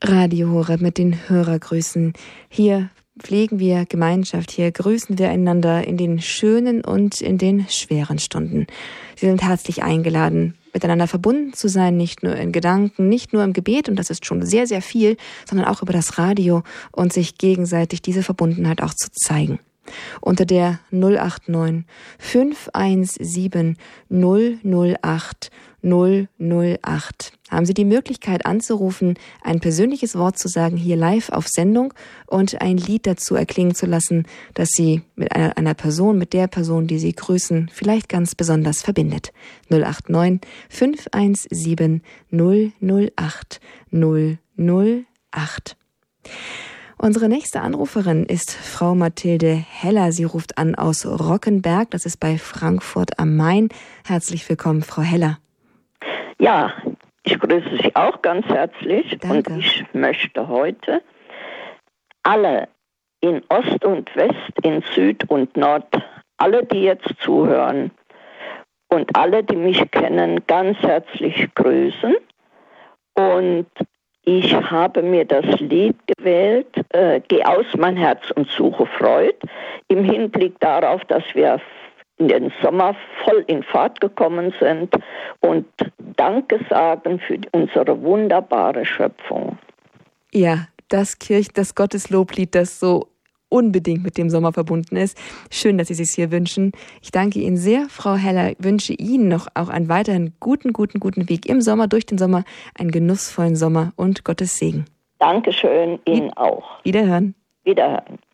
Radio Horeb mit den Hörergrüßen. Hier pflegen wir Gemeinschaft, hier grüßen wir einander in den schönen und in den schweren Stunden. Sie sind herzlich eingeladen, miteinander verbunden zu sein, nicht nur in Gedanken, nicht nur im Gebet, und das ist schon sehr, sehr viel, sondern auch über das Radio und sich gegenseitig diese Verbundenheit auch zu zeigen. Unter der 089 517 008 008 haben Sie die Möglichkeit anzurufen, ein persönliches Wort zu sagen, hier live auf Sendung, und ein Lied dazu erklingen zu lassen, das Sie mit einer Person, mit der Person, die Sie grüßen, vielleicht ganz besonders verbindet. 089 517 008 008. Unsere nächste Anruferin ist Frau Mathilde Heller. Sie ruft an aus Rockenberg, das ist bei Frankfurt am Main. Herzlich willkommen, Frau Heller. Ja, ich grüße Sie auch ganz herzlich. Danke. Und ich möchte heute alle in Ost und West, in Süd und Nord, alle, die jetzt zuhören und alle, die mich kennen, ganz herzlich grüßen. Und ich habe mir das Lied gewählt, Geh aus mein Herz und suche Freud, im Hinblick darauf, dass wir in den Sommer voll in Fahrt gekommen sind und Danke sagen für unsere wunderbare Schöpfung. Ja, das Gottesloblied, das so unbedingt mit dem Sommer verbunden ist. Schön, dass Sie es hier wünschen. Ich danke Ihnen sehr, Frau Heller. Wünsche Ihnen noch auch einen weiteren guten Weg im Sommer, durch den Sommer, einen genussvollen Sommer und Gottes Segen. Dankeschön, Ihnen auch. Wiederhören. Wiederhören.